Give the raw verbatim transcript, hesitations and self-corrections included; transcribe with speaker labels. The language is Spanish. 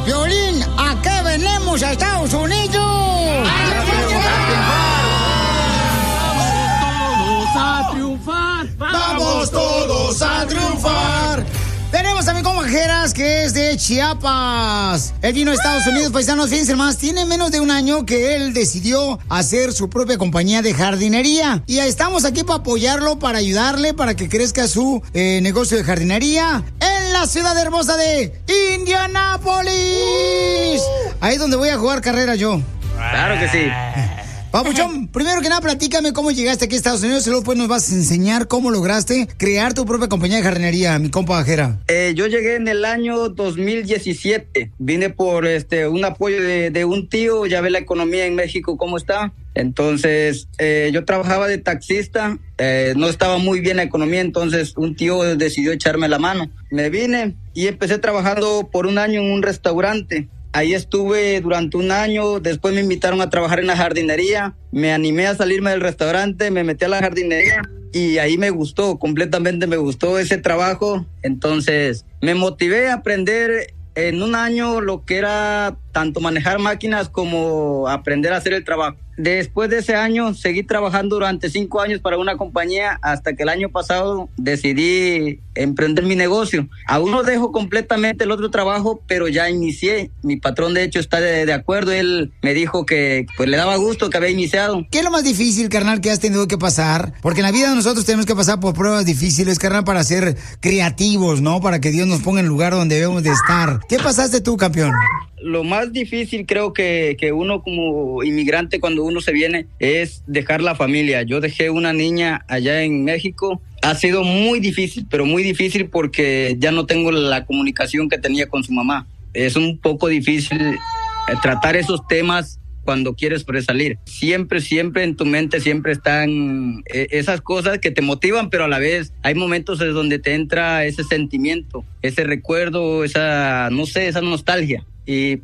Speaker 1: Piolín, ¿a qué venimos a Estados Unidos? ¡A triunfar! ¡Vamos todos a triunfar! Tenemos a mi compa Geras, que es de Chiapas. Él vino a Estados Unidos, paisanos, fíjense más, tiene menos de un año que él decidió hacer su propia compañía de jardinería. Y estamos aquí para apoyarlo, para ayudarle, para que crezca su eh, negocio de jardinería en la ciudad hermosa de Indianápolis. Ahí es donde voy a jugar carrera yo.
Speaker 2: Claro que sí.
Speaker 1: Papuchón, primero que nada, platícame cómo llegaste aquí a Estados Unidos y luego pues nos vas a enseñar cómo lograste crear tu propia compañía de jardinería, mi compa Jera.
Speaker 2: Eh, yo llegué en el año dos mil diecisiete. Vine por este un apoyo de, de un tío. Ya ve la economía en México cómo está. Entonces, eh, yo trabajaba de taxista. Eh, no estaba muy bien la economía, entonces un tío decidió echarme la mano. Me vine y empecé trabajando por un año en un restaurante. Ahí estuve durante un año, después me invitaron a trabajar en la jardinería, me animé a salirme del restaurante, me metí a la jardinería y ahí me gustó, completamente me gustó ese trabajo. Entonces me motivé a aprender en un año lo que era tanto manejar máquinas como aprender a hacer el trabajo. Después de ese año seguí trabajando durante cinco años para una compañía hasta que el año pasado decidí emprender mi negocio. Aún no dejo completamente el otro trabajo, pero ya inicié. Mi patrón de hecho está de, de acuerdo. Él me dijo que pues le daba gusto que había iniciado.
Speaker 1: ¿Qué es lo más difícil, carnal, que has tenido que pasar? Porque en la vida nosotros tenemos que pasar por pruebas difíciles, carnal, para ser creativos, ¿no? Para que Dios nos ponga en el lugar donde debemos de estar. ¿Qué pasaste tú, campeón?
Speaker 2: Lo más difícil creo que, que uno como inmigrante cuando uno se viene es dejar la familia. Yo dejé una niña allá en México. Ha sido muy difícil, pero muy difícil porque ya no tengo la comunicación que tenía con su mamá. Es un poco difícil eh, tratar esos temas cuando quieres sobresalir. Siempre, siempre en tu mente siempre están eh, esas cosas que te motivan, pero a la vez hay momentos en donde te entra ese sentimiento, ese recuerdo, esa, no sé, esa nostalgia. Y